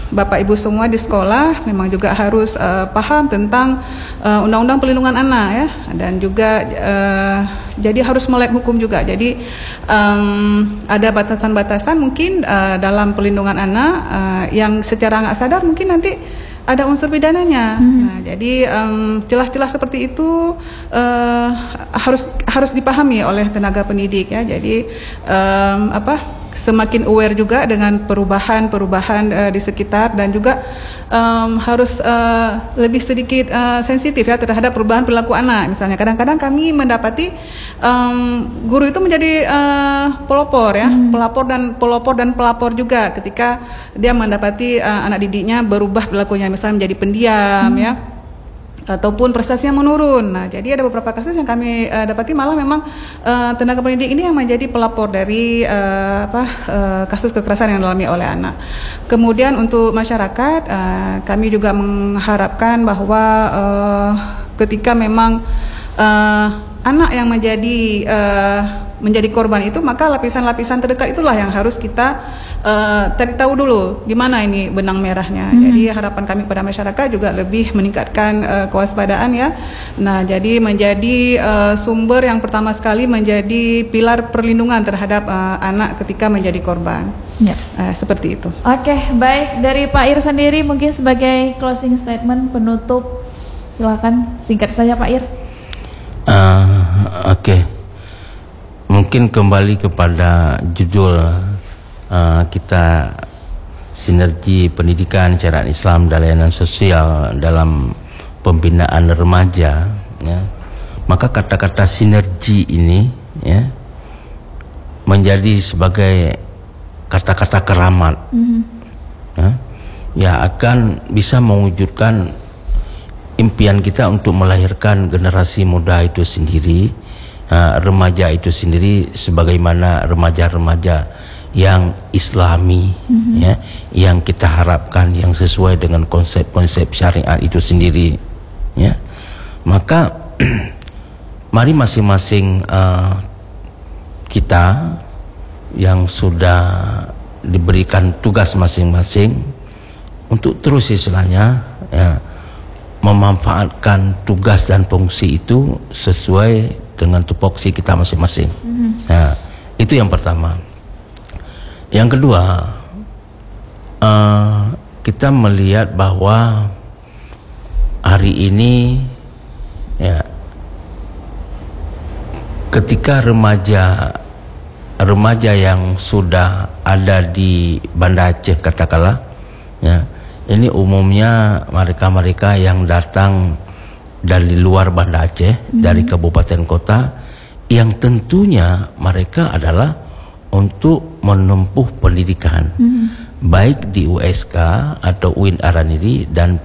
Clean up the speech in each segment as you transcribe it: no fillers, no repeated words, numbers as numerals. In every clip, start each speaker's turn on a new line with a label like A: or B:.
A: Bapak Ibu semua di sekolah memang juga harus paham tentang Undang-Undang Perlindungan Anak ya, dan juga jadi harus melek hukum juga. Jadi ada batasan-batasan mungkin dalam perlindungan anak yang secara nggak sadar mungkin nanti ada unsur pidananya. Nah, jadi celah-celah seperti itu harus dipahami oleh tenaga pendidik ya. Jadi semakin aware juga dengan perubahan di sekitar, dan juga harus lebih sedikit sensitif ya terhadap perubahan perilaku anak. Misalnya kadang-kadang kami mendapati guru itu menjadi pelopor ya, pelopor dan pelapor juga ketika dia mendapati anak didiknya berubah perilakunya, misalnya menjadi pendiam ya, ataupun prestasinya menurun. Nah, jadi ada beberapa kasus yang kami dapati malah memang tenaga pendidik ini yang menjadi pelapor dari kasus kekerasan yang dialami oleh anak. Kemudian untuk masyarakat, kami juga mengharapkan bahwa ketika memang anak yang menjadi korban itu, maka lapisan-lapisan terdekat itulah yang harus kita cari tahu dulu di mana ini benang merahnya. Jadi harapan kami pada masyarakat juga lebih meningkatkan kewaspadaan ya. Nah, jadi menjadi sumber yang pertama sekali menjadi pilar perlindungan terhadap anak ketika menjadi korban. Ya. Seperti itu.
B: Oke, baik, dari Pak Ir sendiri mungkin sebagai closing statement penutup, silakan singkat saja Pak Ir.
C: Oke. Mungkin kembali kepada judul kita, sinergi pendidikan syariat Islam dan layanan sosial dalam pembinaan remaja ya. Maka kata-kata sinergi ini ya menjadi sebagai kata-kata keramat ya akan bisa mewujudkan impian kita untuk melahirkan generasi muda itu sendiri, remaja itu sendiri sebagaimana remaja-remaja yang Islami ya, yang kita harapkan, yang sesuai dengan konsep-konsep syariat itu sendiri ya. Maka mari masing-masing kita yang sudah diberikan tugas masing-masing untuk terus istilahnya ya, memanfaatkan tugas dan fungsi itu sesuai dengan tupoksi kita masing-masing. Nah, itu yang pertama. Yang kedua, kita melihat bahwa hari ini ya, ketika remaja yang sudah ada di Banda Aceh katakanlah ya, ini umumnya mereka-mereka yang datang dari luar Banda Aceh, dari kabupaten kota, yang tentunya mereka adalah untuk menempuh pendidikan baik di USK atau UIN Araniri dan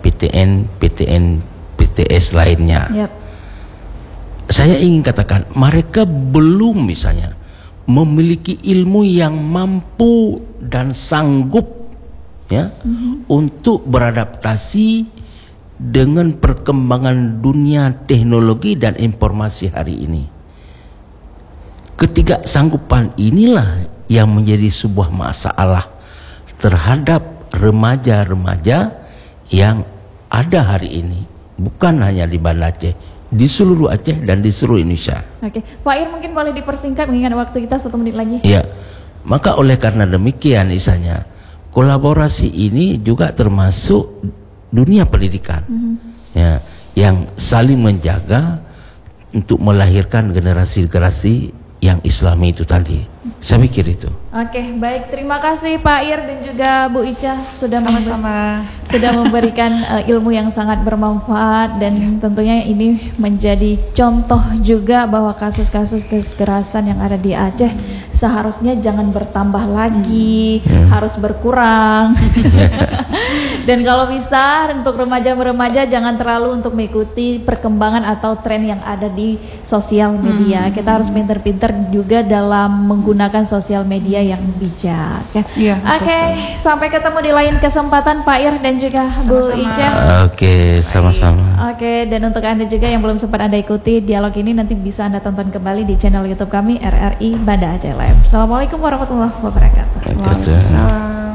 C: PTS lainnya. Saya ingin katakan mereka belum misalnya memiliki ilmu yang mampu dan sanggup ya untuk beradaptasi dengan perkembangan dunia teknologi dan informasi hari ini. Ketidaksanggupan inilah yang menjadi sebuah masalah terhadap remaja-remaja yang ada hari ini, bukan hanya di Banda Aceh, di seluruh Aceh dan di seluruh Indonesia.
B: Oke, Pak Ir mungkin boleh dipersingkat mengingat waktu kita 1 menit lagi.
C: Ya, maka oleh karena demikian misalnya kolaborasi ini juga termasuk dunia pendidikan ya, yang saling menjaga untuk melahirkan generasi-generasi yang Islami itu tadi. Saya pikir itu.
B: Oke, baik, terima kasih Pak Ir dan juga Bu Ica sudah
A: sudah
B: memberikan ilmu yang sangat bermanfaat, dan tentunya ini menjadi contoh juga bahwa kasus-kasus kekerasan yang ada di Aceh seharusnya jangan bertambah lagi, harus berkurang. Dan kalau bisa untuk remaja-remaja jangan terlalu untuk mengikuti perkembangan atau tren yang ada di sosial media. Kita harus pintar-pintar juga dalam menggunakan sosial media yang bijak ya. Oke, sampai ketemu di lain kesempatan Pak Ir dan juga Bu Ica.
C: Oke, sama-sama.
B: Oke, dan untuk Anda juga yang belum sempat Anda ikuti dialog ini, nanti bisa Anda tonton kembali di channel YouTube kami RRI Banda Aceh Live. Assalamualaikum warahmatullahi wabarakatuh.
A: Waalaikumsalam.